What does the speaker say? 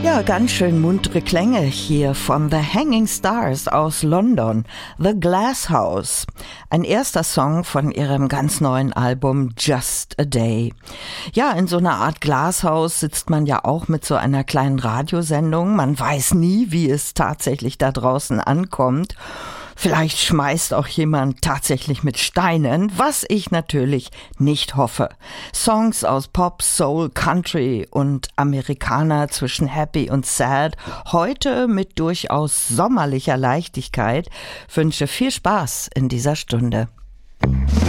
Ja, ganz schön muntere Klänge hier von The Hanging Stars aus London, The Glass House. Ein erster Song von ihrem ganz neuen Album Just a Day. Ja, in so einer Art Glashaus sitzt man ja auch mit so einer kleinen Radiosendung. Man weiß nie, wie es tatsächlich da draußen ankommt. Vielleicht schmeißt auch jemand tatsächlich mit Steinen, was ich natürlich nicht hoffe. Songs aus Pop, Soul, Country und Amerikaner zwischen Happy und Sad, heute mit durchaus sommerlicher Leichtigkeit, wünsche viel Spaß in dieser Stunde.